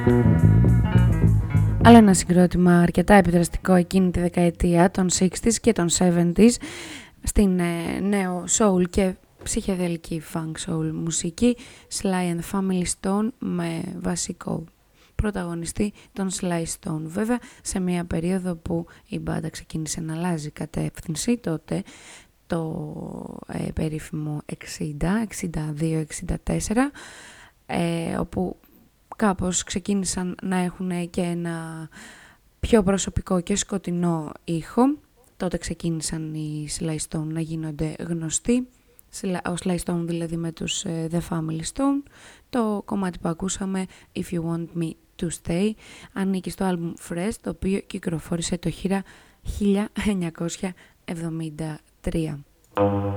Άλλο ένα συγκρότημα αρκετά επιδραστικό εκείνη τη δεκαετία των 60s και των 70s στην νέο soul και ψυχεδελική funk soul μουσική, Sly and Family Stone, με βασικό πρωταγωνιστή τον Sly Stone. Βέβαια, σε μια περίοδο που η μπάντα ξεκίνησε να αλλάζει κατεύθυνση, τότε το περίφημο 60, 62, 64, όπου κάπως ξεκίνησαν να έχουν και ένα πιο προσωπικό και σκοτεινό ήχο. Τότε ξεκίνησαν οι Sly Stone να γίνονται γνωστοί, ο Sly Stone δηλαδή με τους The Family Stone. Το κομμάτι που ακούσαμε, If You Want Me To Stay, ανήκει στο album Fresh, το οποίο κυκλοφόρησε το 1973.